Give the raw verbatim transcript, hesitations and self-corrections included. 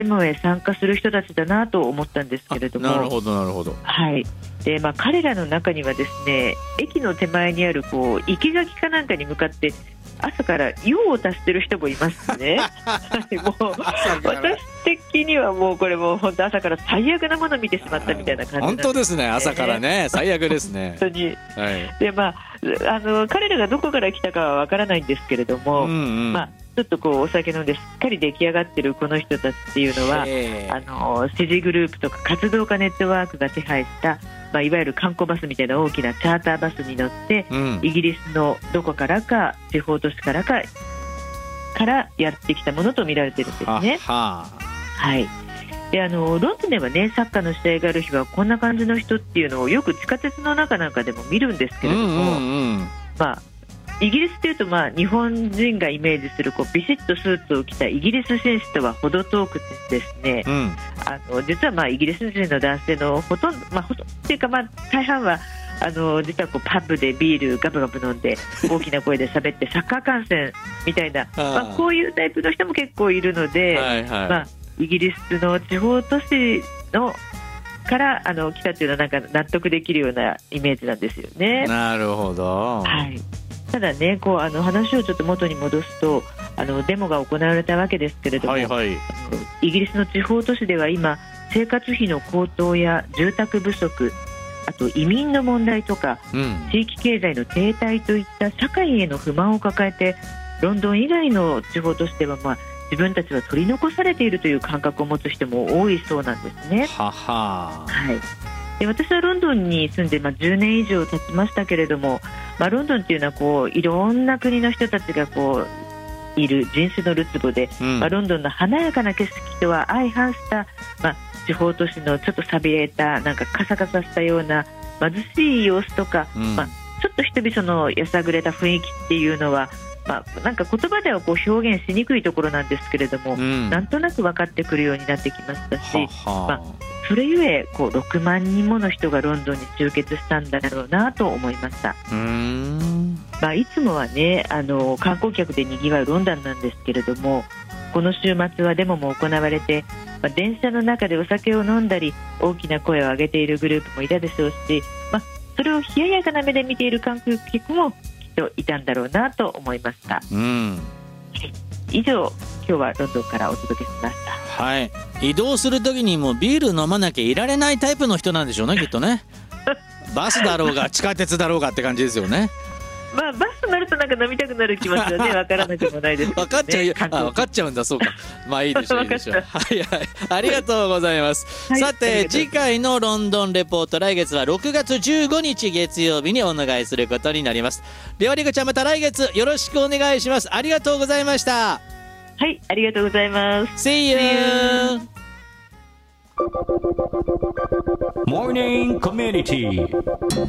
デモへ参加する人たちだなと思ったんですけれども。 なるほどなるほど。 はいでまあ、彼らの中にはですね、駅の手前にあるこう生け垣かなんかに向かって朝から用を足してる人もいますねもう私的にはもうこれもう本当朝から最悪なものを見てしまったみたいな感じなんです、ね、 本当ですね、朝からね最悪ですね本当に、 はいでまあ、あの彼らがどこから来たかはわからないんですけれども、 うんうんまあ、ちょっとこうお酒飲んでしっかり出来上がってるこの人たちっていうのは、あの支持グループとか活動家ネットワークが手配した、まあ、いわゆる観光バスみたいな大きなチャーターバスに乗って、うん、イギリスのどこからか地方都市からかからやってきたものと見られてるんですね。 はは、はい、 であのロンドンではね、サッカーの試合がある日はこんな感じの人っていうのをよく地下鉄の中なんかでも見るんですけれども、うんうんうん、まあイギリスというと、まあ、日本人がイメージするこうビシッとスーツを着たイギリス紳士とは程遠くてですね、うん、あの実はまあイギリス人の男性のほとんど、まあ、ほとんどっていうか、まあ、大半はあの実はこうパブでビールガブガブ飲んで大きな声で喋ってサッカー観戦みたいなまあ、こういうタイプの人も結構いるので、はいはい、まあ、イギリスの地方都市のからあの来たというのはなんか納得できるようなイメージなんですよね。 なるほど、 はい、ただね、こうあの話をちょっと元に戻すと、あのデモが行われたわけですけれども、はいはい、イギリスの地方都市では今生活費の高騰や住宅不足、あと移民の問題とか、うん、地域経済の停滞といった社会への不満を抱えて、ロンドン以外の地方都市では、まあ、自分たちは取り残されているという感覚を持つ人も多いそうなんですね。 はは、 はい、で私はロンドンに住んで、まあ、じゅうねん以上経ちましたけれども、まあ、ロンドンというのはこういろんな国の人たちがこういる人種のるつぼで、うん、まあ、ロンドンの華やかな景色とは相反した、まあ、地方都市のちょっと寂れたなんかカサカサしたような貧しい様子とか、うん、まあ、ちょっと人々のやさぐれた雰囲気っていうのは、まあ、なんか言葉ではこう表現しにくいところなんですけれども、うん、なんとなく分かってくるようになってきましたし、はは、まあ、それゆえこうろくまんにんもの人がロンドンに集結したんだろうなと思いました。 うーん、 まあ、いつもはね、あの観光客でにぎわうロンドンなんですけれども、この週末はデモも行われて、まあ、電車の中でお酒を飲んだり大きな声を上げているグループもいたでしょうし、まあ、それを冷ややかな目で見ている観光客もきっといたんだろうなと思いました。 うん、 以上、今日はロンドンからお届けしました。 はい、移動するときにもビール飲まなきゃいられないタイプの人なんでしょうね、きっとねバスだろうが地下鉄だろうがって感じですよね。 まあ、バス乗るとなんか飲みたくなる気持ちはね、分からなくもないですけどね。 分かっちゃう、あ、分かっちゃうんだ、そうか。まあいいでしょう、いいでしょう。はいはい、ありがとうございます。はい、さて、次回のロンドンレポート、来月はろくがつじゅうごにち月曜日にお願いすることになります。ではリコちゃん、また来月よろしくお願いします。ありがとうございました。 はい、ありがとうございます。 See you! Morning Community